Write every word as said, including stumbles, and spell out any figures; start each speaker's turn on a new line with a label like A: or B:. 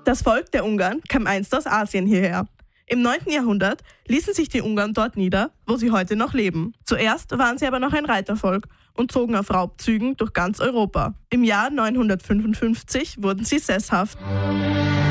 A: Das Volk der Ungarn kam einst aus Asien hierher. Im neunten Jahrhundert ließen sich die Ungarn dort nieder, wo sie heute noch leben. Zuerst waren sie aber noch ein Reitervolk und zogen auf Raubzügen durch ganz Europa. Im Jahr neunhundertfünfundfünfzig wurden sie sesshaft.